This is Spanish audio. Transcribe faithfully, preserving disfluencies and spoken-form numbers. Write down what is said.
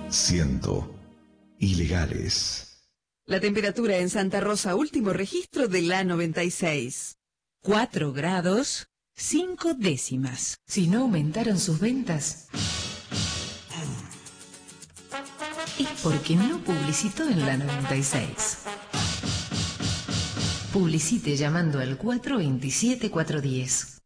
Siento. Ilegales. La temperatura en Santa Rosa, último registro de la noventa y seis. cuatro grados, cinco décimas. Si no aumentaron sus ventas, es porque no publicitó en la noventa y seis. Publicite llamando al cuatro dos siete cuatro uno cero.